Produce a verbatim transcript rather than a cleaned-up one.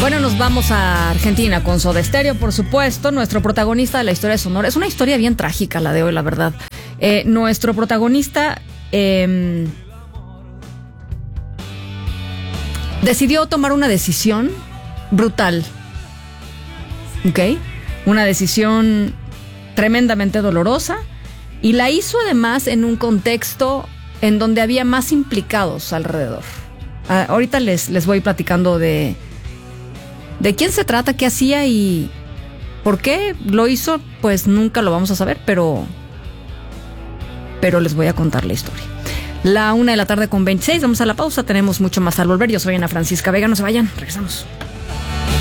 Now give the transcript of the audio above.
Bueno, nos vamos a Argentina con Soda Stereo, por supuesto. Nuestro protagonista de la historia de Sonora. Es una historia bien trágica la de hoy, la verdad. Eh, nuestro protagonista eh, decidió tomar una decisión brutal. ¿Ok? Una decisión tremendamente dolorosa. Y la hizo además en un contexto en donde había más implicados alrededor. Ah, ahorita les, les voy platicando de... ¿De quién se trata? ¿Qué hacía? ¿Y por qué lo hizo? Pues nunca lo vamos a saber, pero pero les voy a contar la historia. La una de la tarde con veintiséis, vamos a la pausa, tenemos mucho más al volver. Yo soy Ana Francisca Vega, no se vayan, regresamos.